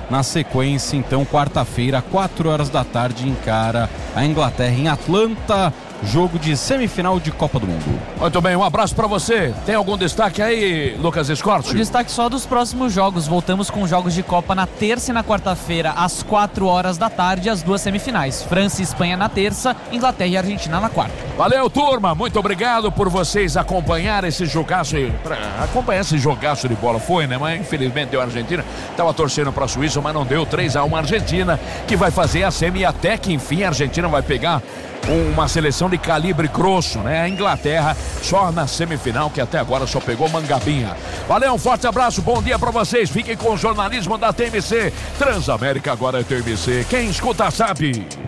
Na sequência, então, quarta-feira, 4 horas da tarde, encara a Inglaterra em Atlanta, jogo de semifinal de Copa do Mundo. Muito bem, um abraço pra você. Tem algum destaque aí, Lucas Escorcio? O destaque só dos próximos jogos. Voltamos com jogos de Copa na terça e na quarta-feira, às 4 horas da tarde, as duas semifinais. França e Espanha na terça, Inglaterra e Argentina na quarta. Valeu, turma. Muito obrigado por vocês acompanhar esse jogaço. Acompanhar esse jogaço de bola. Foi, né? Mas infelizmente deu a Argentina. Tava torcendo pra Suíça, mas não deu. 3-1 Argentina, que vai fazer a semi, e até que enfim a Argentina vai pegar uma seleção de calibre grosso, né? A Inglaterra só na semifinal, que até agora só pegou Mangabinha. Valeu, um forte abraço, bom dia pra vocês. Fiquem com o jornalismo da TMC. Transamérica agora é TMC. Quem escuta sabe.